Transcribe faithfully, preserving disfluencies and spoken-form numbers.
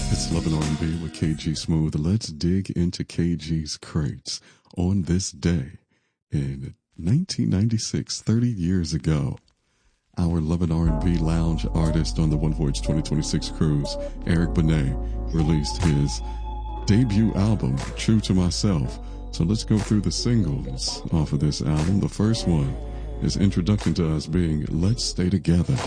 It's Love and R and B with K G Smooth. Let's dig into K G's crates on this day in nineteen ninety-six, thirty years ago. Our Love and R and B lounge artist on the One Voyage twenty twenty-six cruise, Eric Benet, released his debut album, True to Myself. So let's go through the singles off of this album. The first one is introduction to us being Let's Stay Together.